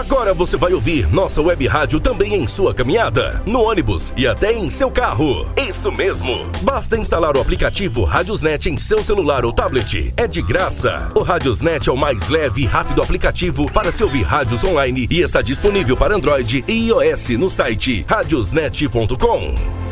Agora você vai ouvir nossa web rádio também em sua caminhada, no ônibus e até em seu carro. Isso mesmo! Basta instalar o aplicativo Radiosnet em seu celular ou tablet. É de graça. O Radiosnet é o mais leve e rápido aplicativo para se ouvir rádios online e está disponível para Android e iOS no site radiosnet.com.